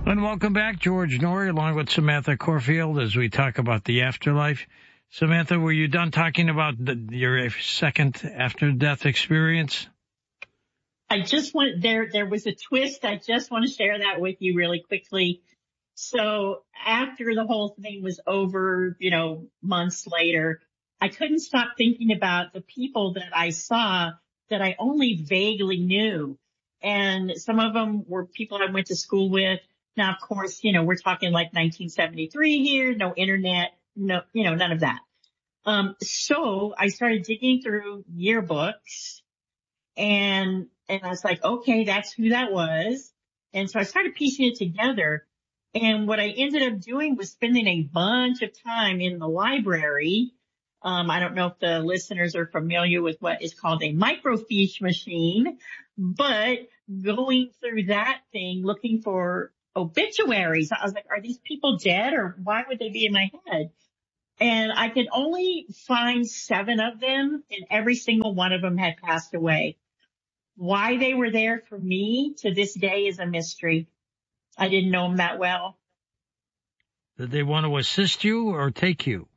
And welcome back, George Noory, along with Samantha Corfield, as we talk about the afterlife. Samantha, were you done talking about your second after-death experience? I just want, there was a twist. I just want to share that with you really quickly. So after the whole thing was over, months later, I couldn't stop thinking about the people that I saw that I only vaguely knew. And some of them were people I went to school with. Now, of course, we're talking like 1973 here, no internet, no, none of that. So I started digging through yearbooks and I was like, okay, that's who that was. And so I started piecing it together. And what I ended up doing was spending a bunch of time in the library. I don't know if the listeners are familiar with what is called a microfiche machine, but going through that thing, looking for obituaries, I was like, are these people dead or why would they be in my head? And I could only find 7 of them, and every single one of them had passed away. Why they were there for me to this day is a mystery. I didn't know them that well. Did they want to assist you or take you?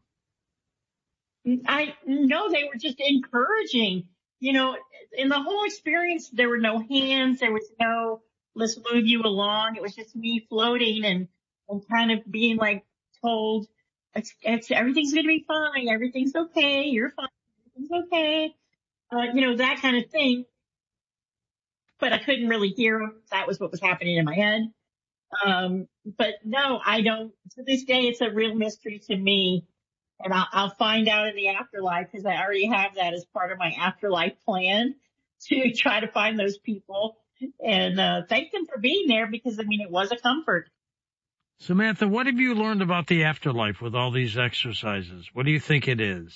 I know they were just encouraging. In the whole experience, there were no hands. There was no, let's move you along. It was just me floating and kind of being like told, everything's going to be fine. Everything's okay. You're fine. Everything's okay. That kind of thing. But I couldn't really hear them. That was what was happening in my head. But no, I don't, to this day, it's a real mystery to me. And I'll find out in the afterlife because I already have that as part of my afterlife plan to try to find those people and thank them for being there because, it was a comfort. Samantha, what have you learned about the afterlife with all these exercises? What do you think it is?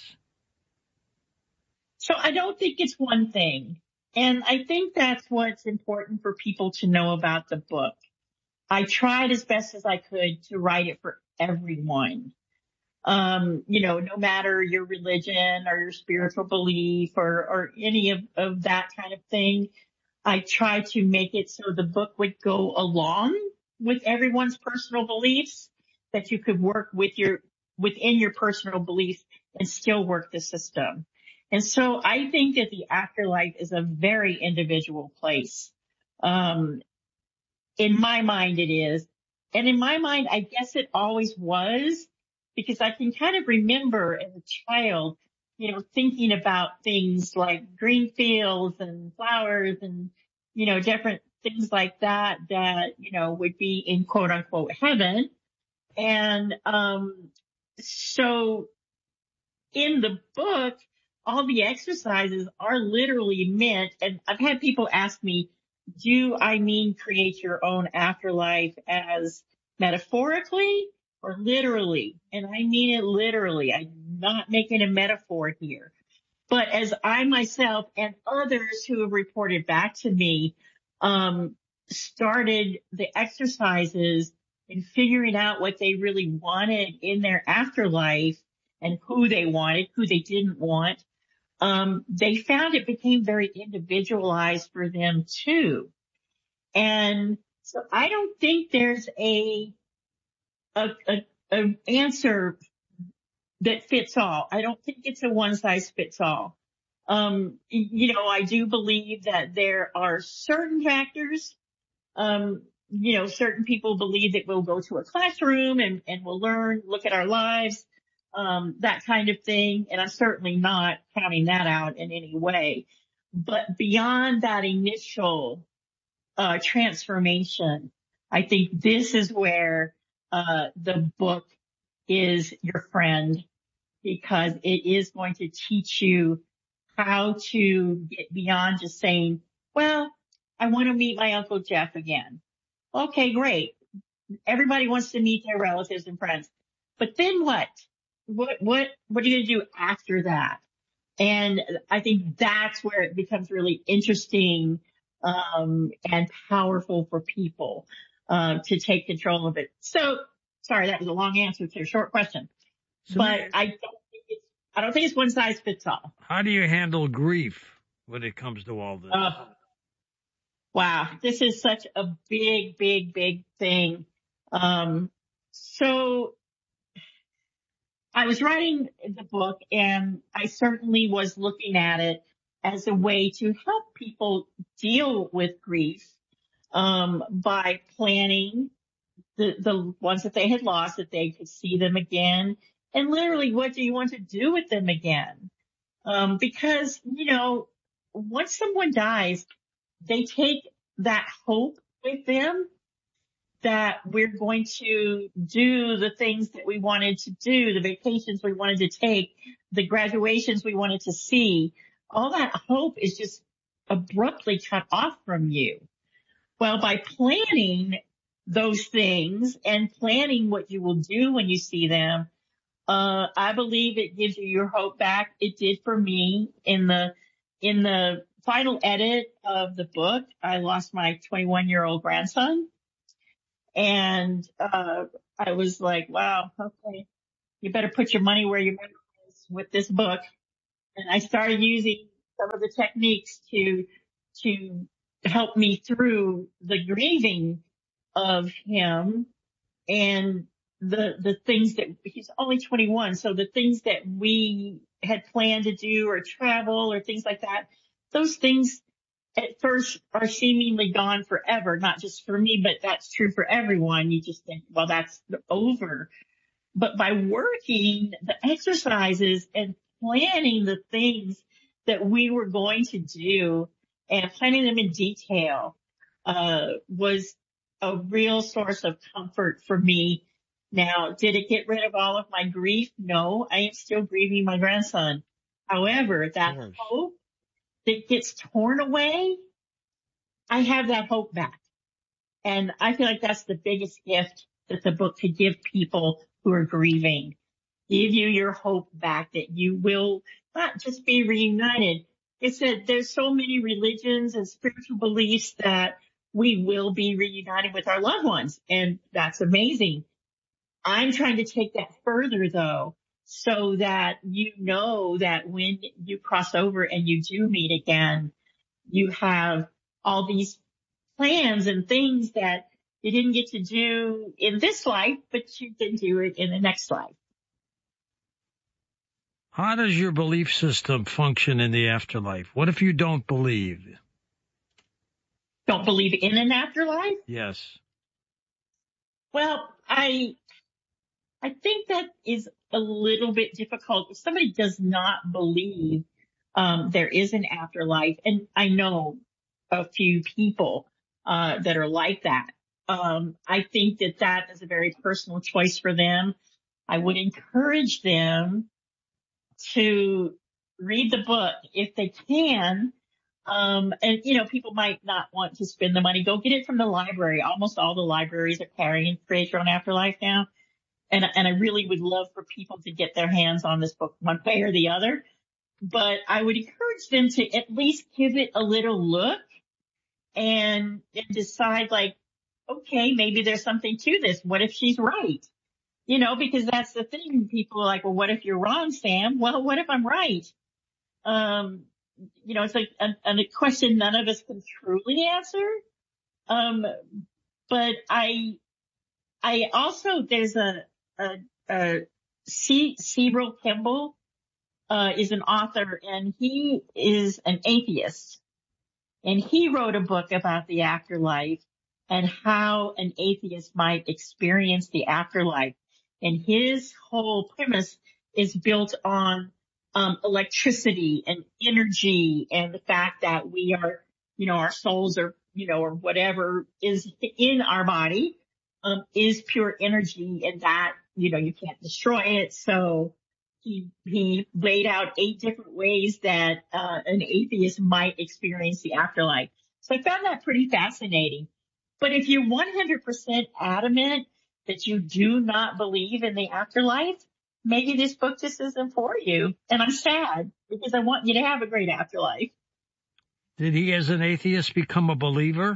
So I don't think it's one thing. And I think that's what's important for people to know about the book. I tried as best as I could to write it for everyone. No matter your religion or your spiritual belief or any of that kind of thing, I tried to make it so the book would go along with everyone's personal beliefs, that you could work within your personal beliefs and still work the system. And so I think that the afterlife is a very individual place. In my mind, it is. And in my mind, I guess it always was, because I can kind of remember as a child, thinking about things like green fields and flowers and, different things like that, would be in quote unquote heaven. And, so in the book, all the exercises are literally meant, and I've had people ask me, do I mean create your own afterlife as metaphorically or literally? And I mean it literally. I'm not making a metaphor here. But as I myself and others who have reported back to me, started the exercises and figuring out what they really wanted in their afterlife and who they wanted, who they didn't want, they found it became very individualized for them too. And so I don't think there's a answer that fits all. I don't think it's a one size fits all. I do believe that there are certain factors. Certain people believe that we'll go to a classroom and we'll learn, look at our lives, that kind of thing. And I'm certainly not counting that out in any way. But beyond that initial transformation, I think this is where the book is your friend, because it is going to teach you how to get beyond just saying, well, I want to meet my Uncle Jeff again. Okay, great. Everybody wants to meet their relatives and friends. But then what? What are you going to do after that? And I think that's where it becomes really interesting, and powerful for people, to take control of it. So sorry, that was a long answer to a short question, but I don't think it's one size fits all. How do you handle grief when it comes to all this? Wow. This is such a big, big, big thing. So I was writing the book, and I certainly was looking at it as a way to help people deal with grief, by planning the ones that they had lost, that they could see them again. And literally, what do you want to do with them again? Because, once someone dies, they take that hope with them that we're going to do the things that we wanted to do, the vacations we wanted to take, the graduations we wanted to see. All that hope is just abruptly cut off from you. Well, by planning those things and planning what you will do when you see them, I believe it gives you your hope back. It did for me in the final edit of the book. I lost my 21-year-old grandson, and I was like, wow, okay, you better put your money where your mouth is with this book. And I started using some of the techniques to help me through the grieving of him, and the things that he's only 21. So the things that we had planned to do, or travel or things like that, those things at first are seemingly gone forever, not just for me, but that's true for everyone. You just think, well, that's over. But by working the exercises and planning the things that we were going to do and planning them in detail, was a real source of comfort for me. Now, did it get rid of all of my grief? No, I am still grieving my grandson. However, that hope that gets torn away, I have that hope back. And I feel like that's the biggest gift that the book could give people who are grieving. Give you your hope back that you will not just be reunited. It said there's so many religions and spiritual beliefs that we will be reunited with our loved ones. And that's amazing. I'm trying to take that further, though, so that you know that when you cross over and you do meet again, you have all these plans and things that you didn't get to do in this life, but you can do it in the next life. How does your belief system function in the afterlife? What if you don't believe? Don't believe in an afterlife? Yes. Well, I think that is a little bit difficult. If somebody does not believe there is an afterlife, and I know a few people that are like that, I think that is a very personal choice for them. I would encourage them to read the book if they can. And people might not want to spend the money. Go get it from the library. Almost all the libraries are carrying Create Your Own Afterlife now. And I really would love for people to get their hands on this book one way or the other. But I would encourage them to at least give it a little look and decide, like, okay, maybe there's something to this. What if she's right? Because that's the thing. People are like, well, what if you're wrong, Sam? Well, what if I'm right? It's like a question none of us can truly answer. But I also, there's Cyril Kimball, is an author, and he is an atheist, and he wrote a book about the afterlife and how an atheist might experience the afterlife. And his whole premise is built on electricity and energy, and the fact that we are, our souls are, or whatever is in our body, is pure energy, and that, you can't destroy it. So he laid out 8 different ways that an atheist might experience the afterlife. So I found that pretty fascinating. But if you're 100% adamant that you do not believe in the afterlife, maybe this book just isn't for you. And I'm sad, because I want you to have a great afterlife. Did he, as an atheist, become a believer?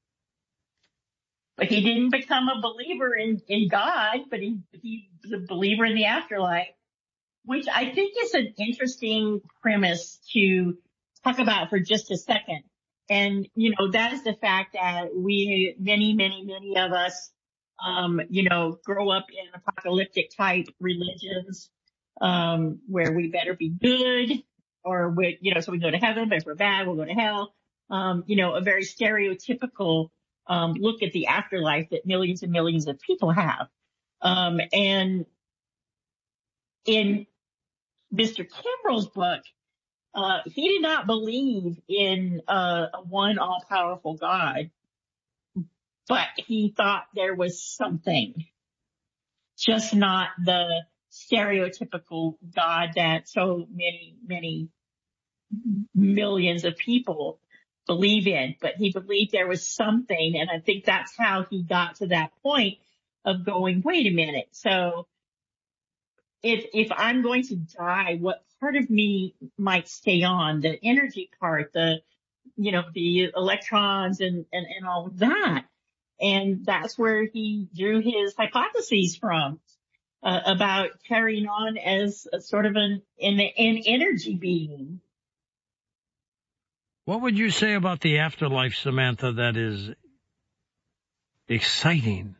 But he didn't become a believer in God, but he was a believer in the afterlife, which I think is an interesting premise to talk about for just a second. And, that is the fact that many of us, grow up in apocalyptic type religions, where we better be good or so we go to heaven, but if we're bad, we'll go to hell. A very stereotypical, look at the afterlife that millions and millions of people have. And in Mr. Kimbrell's book, he did not believe in a one all-powerful God, but he thought there was something, just not the stereotypical God that so many, many millions of people believe in. But he believed there was something, and I think that's how he got to that point of going, wait a minute. So if I'm going to die, what part of me might stay on? The energy part, the electrons and all of that. And that's where he drew his hypotheses from, about carrying on as a sort of an energy being. What would you say about the afterlife, Samantha, that is exciting?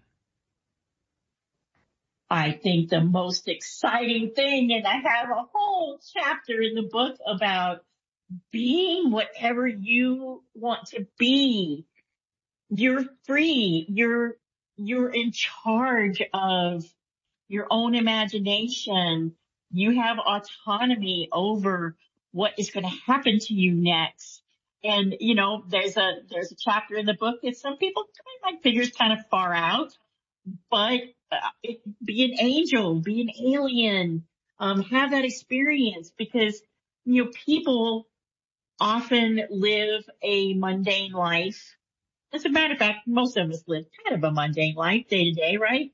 I think the most exciting thing, and I have a whole chapter in the book about being whatever you want to be. You're free. You're in charge of your own imagination. You have autonomy over what is going to happen to you next. And, there's a chapter in the book that some people might figure is kind of far out, but be an angel, be an alien, have that experience, because, people often live a mundane life. As a matter of fact, most of us live kind of a mundane life day to day, right?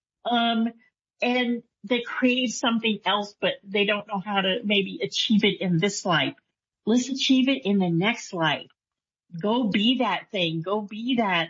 And they crave something else, but they don't know how to maybe achieve it in this life. Let's achieve it in the next life. Go be that thing. Go be that,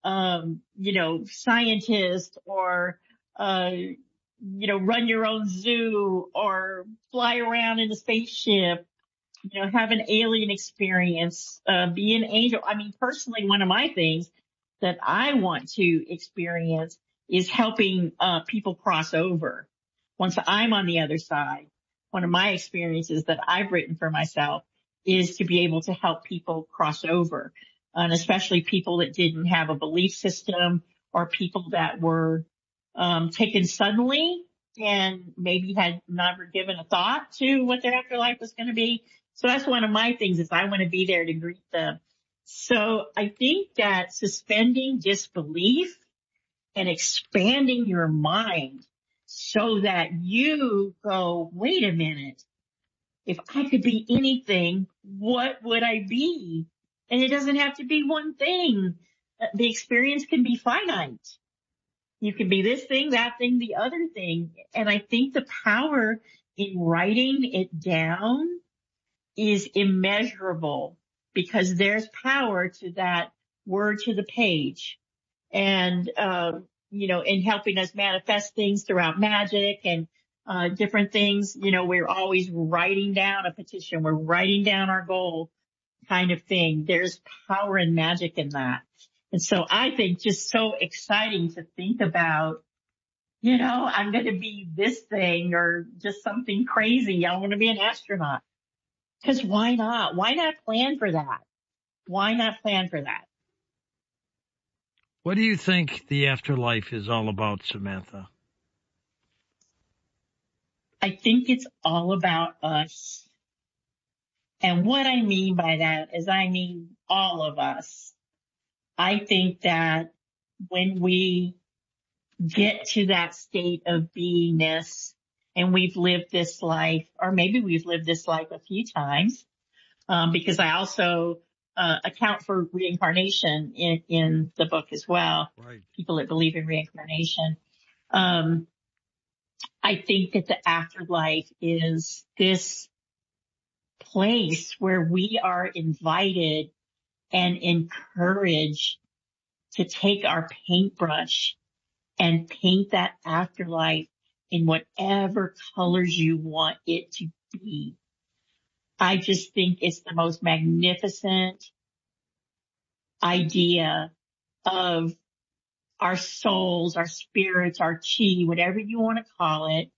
scientist, or, run your own zoo, or fly around in a spaceship, have an alien experience, be an angel. I mean, personally, one of my things that I want to experience is helping people cross over. Once I'm on the other side, one of my experiences that I've written for myself is to be able to help people cross over, and especially people that didn't have a belief system, or people that were taken suddenly and maybe had never given a thought to what their afterlife was going to be. So that's one of my things, is I want to be there to greet them. So I think that suspending disbelief and expanding your mind so that you go, wait a minute, if I could be anything, what would I be? And it doesn't have to be one thing. The experience can be finite. You can be this thing, that thing, the other thing. And I think the power in writing it down is immeasurable, because there's power to that word to the page. And, in helping us manifest things throughout magic and different things, we're always writing down a petition. We're writing down our goal, kind of thing. There's power and magic in that. And so I think just so exciting to think about, I'm going to be this thing, or just something crazy. I want to be an astronaut. Because why not? Why not plan for that? Why not plan for that? What do you think the afterlife is all about, Samantha? I think it's all about us. And what I mean by that is, I mean all of us. I think that when we get to that state of beingness, and we've lived this life, or maybe we've lived this life a few times, because I also account for reincarnation in the book as well. Right. People that believe in reincarnation. I think that the afterlife is this place where we are invited and encouraged to take our paintbrush and paint that afterlife in whatever colors you want it to be. I just think it's the most magnificent idea of our souls, our spirits, our chi, whatever you want to call it,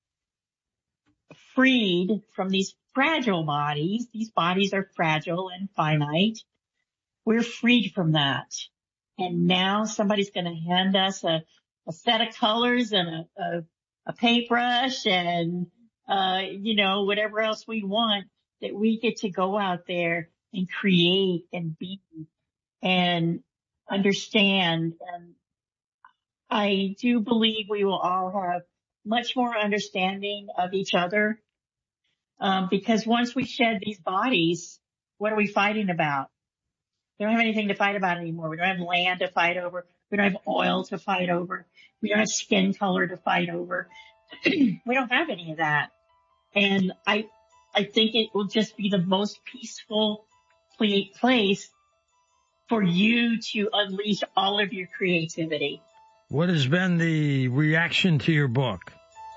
freed from these fragile bodies. These bodies are fragile and finite. We're freed from that. And now somebody's going to hand us a set of colors and a paintbrush and, whatever else we want, that we get to go out there and create and be and understand. And I do believe we will all have much more understanding of each other. Because once we shed these bodies, what are we fighting about? We don't have anything to fight about anymore. We don't have land to fight over. We don't have oil to fight over. We don't have skin color to fight over. We don't have any of that. And I think it will just be the most peaceful place for you to unleash all of your creativity. What has been the reaction to your book?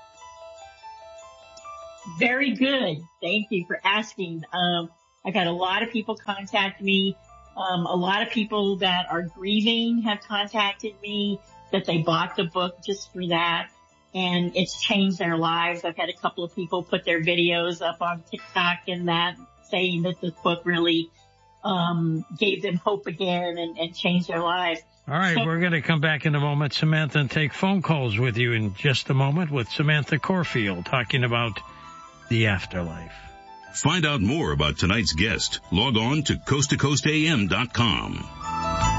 Very good. Thank you for asking. I've had a lot of people contact me. A lot of people that are grieving have contacted me that they bought the book just for that, and it's changed their lives. I've had a couple of people put their videos up on TikTok and that, saying that this book really gave them hope again and changed their lives. All right, we're going to come back in a moment, Samantha, and take phone calls with you in just a moment with Samantha Corfield talking about the afterlife. Find out more about tonight's guest. Log on to coasttocoastam.com.